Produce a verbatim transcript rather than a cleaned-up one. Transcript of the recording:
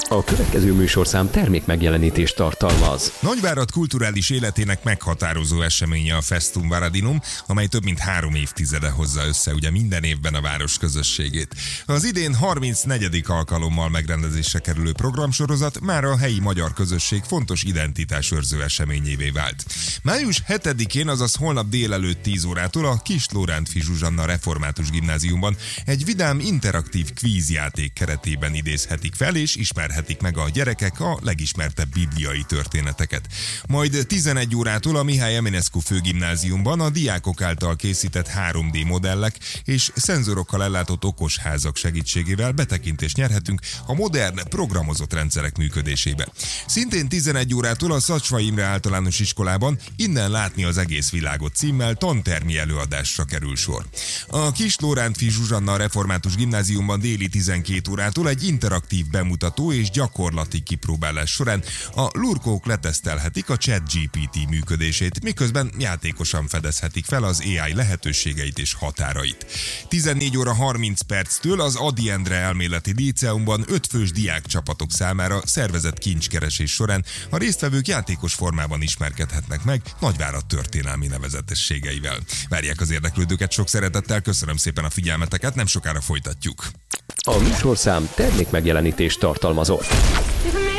A következő műsorszám termék megjelenítést tartalmaz. Nagyvárad kulturális életének meghatározó eseménye a Festum Varadinum, amely több mint három évtizede hozza össze ugye minden évben a város közösségét. Az idén harmincnegyedik alkalommal megrendezésre kerülő programsorozat már a helyi magyar közösség fontos identitásőrző eseményévé vált. május hetedikén, azaz holnap délelőtt tíz órától a Kis Lórántfi Zsuzsanna Református Gimnáziumban egy vidám interaktív kvízjáték keretében idézhetik fel és ismerhetik meg a gyerekek a legismertebb bibliai történeteket. Majd tizenegy órától a Mihály Eminescu Főgimnáziumban a diákok által készített három dé modellek és szenzorokkal ellátott okosházak segítségével betekintést nyerhetünk a modern, programozott rendszerek működésébe. Szintén tizenegy órától a Szacsvai Imre Általános Iskolában Innen látni az egész világot címmel tantermi előadásra kerül sor. A Kis Lórántfi Zsuzsanna Református Gimnáziumban déli tizenkét órától egy interaktív bemutató és gyakorlati kipróbálás során a lurkók letesztelhetik a ChatGPT működését, miközben játékosan fedezhetik fel az á i lehetőségeit és határait. tizennégy óra harminc perctől az Ady Endre Elméleti Líceumban ötfős diákcsapatok számára szervezett kincskeresés során a résztvevők játékos formában ismerkedhetnek meg Nagyvárad történelmi nevezetességeivel. Várják az érdeklődőket sok szeretettel, köszönöm szépen a figyelmeteket, nem sokára folytatjuk. A műsorszám termék megjelenítést tartalmazott.